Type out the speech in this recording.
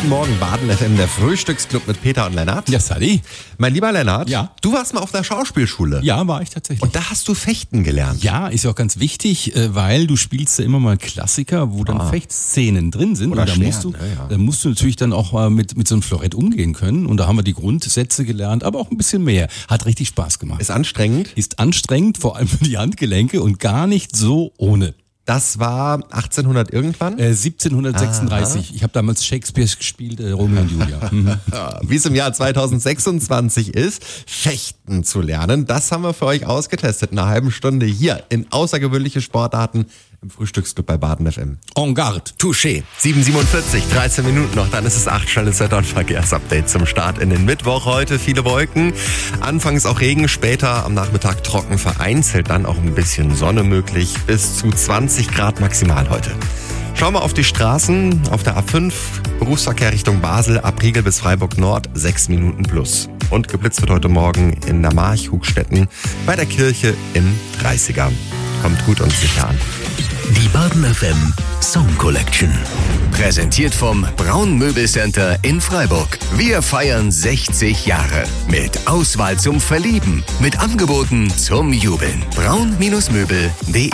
Guten Morgen, Baden FM, der Frühstücksclub mit Peter und Lennart. Ja, Sally. Mein lieber Lennart, Ja. Du warst mal auf der Schauspielschule. Ja, war ich tatsächlich. Und da hast du Fechten gelernt. Ja, ist ja auch ganz wichtig, weil du spielst ja immer mal Klassiker, wo dann Fechtszenen drin sind. Oder und Schweren, da musst du natürlich dann auch mal mit so einem Florett umgehen können. Und da haben wir die Grundsätze gelernt, aber auch ein bisschen mehr. Hat richtig Spaß gemacht. Ist anstrengend. Ist anstrengend, vor allem für die Handgelenke und gar nicht so ohne. Das war 1800 irgendwann. 1736. Ich habe damals Shakespeare gespielt, Romeo und Julia. Mhm. Wie es im Jahr 2026 ist, Fechten zu lernen, das haben wir für euch ausgetestet. In einer halben Stunde hier in außergewöhnliche Sportarten im Frühstücksclub bei Baden FM. En garde. Touché. 7:47, 13 Minuten noch, dann ist es 8, schnelles Wetter- und Verkehrsupdate zum Start in den Mittwoch heute. Viele Wolken, anfangs auch Regen, später am Nachmittag trocken, vereinzelt dann auch ein bisschen Sonne möglich, bis zu 20 Grad maximal heute. Schauen wir auf die Straßen. Auf der A5, Berufsverkehr Richtung Basel, ab Riegel bis Freiburg Nord, 6 Minuten plus. Und geblitzt wird heute Morgen in der March, Hugstetten, bei der Kirche im 30er. Kommt gut und sicher an. Die Baden FM Song Collection. Präsentiert vom Braun Möbelcenter in Freiburg. Wir feiern 60 Jahre. Mit Auswahl zum Verlieben. Mit Angeboten zum Jubeln. braun-möbel.de